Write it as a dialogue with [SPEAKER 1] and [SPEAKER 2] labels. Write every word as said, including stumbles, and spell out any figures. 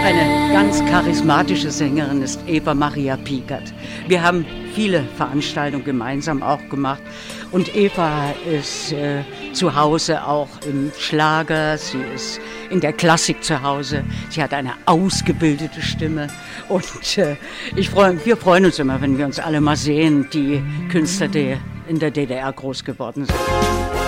[SPEAKER 1] Eine ganz charismatische Sängerin ist Eva Maria Piekert. Wir haben viele Veranstaltungen gemeinsam auch gemacht. Und Eva ist äh, zu Hause auch im Schlager, sie ist in der Klassik zu Hause. Sie hat eine ausgebildete Stimme. Und äh, ich freu, wir freuen uns immer, wenn wir uns alle mal sehen, die Künstler, die in der D D R groß geworden sind.